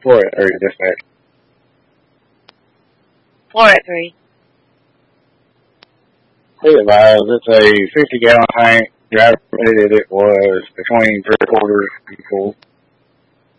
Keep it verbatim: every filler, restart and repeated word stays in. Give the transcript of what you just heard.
Four at three, dispatch. Four at three. Please advise, it's a fifty gallon tank. Driver admitted it was between three quarters and full.